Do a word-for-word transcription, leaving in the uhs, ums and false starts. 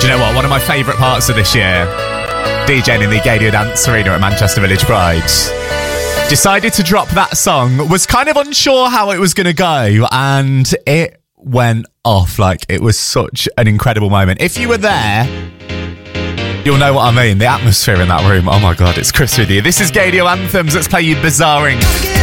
Do you know what? One of my favourite parts of this year, DJing in the Gadio Dance Arena at Manchester Village Pride, decided to drop that song, was kind of unsure how it was going to go, and it went off. Like, it was such an incredible moment. If you were there, you'll know what I mean. The atmosphere in that room. Oh my God, it's Chris with you. This is Gadio Anthems. Let's play you Bizarring.